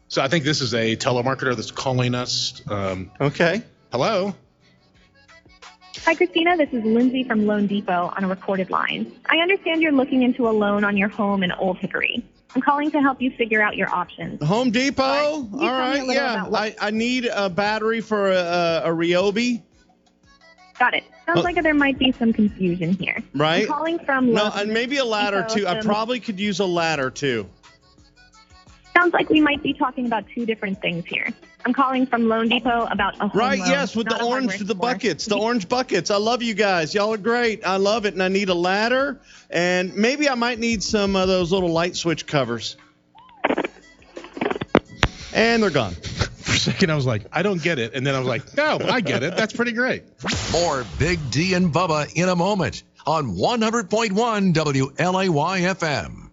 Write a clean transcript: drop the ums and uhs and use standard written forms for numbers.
So I think this is a telemarketer that's calling us. Okay. Hello? Hi, Christina. This is Lindsay from Loan Depot on a recorded line. I understand you're looking into a loan on your home in Old Hickory. I'm calling to help you figure out your options. Home Depot? All right, yeah. I need a battery for a Ryobi. Got it. Sounds like there might be some confusion here. Right. I'm calling from No, Loan and maybe a ladder, too. I probably could use a ladder, too. Sounds like we might be talking about two different things here. I'm calling from Loan Depot about a home Right, loan, yes, with the buckets, the orange buckets. I love you guys. Y'all are great. I love it, and I need a ladder, and maybe I might need some of those little light switch covers. And they're gone. For a second, I was like, I don't get it. And then I was like, no, I get it. That's pretty great. More Big D and Bubba in a moment on 100.1 WLAY-FM.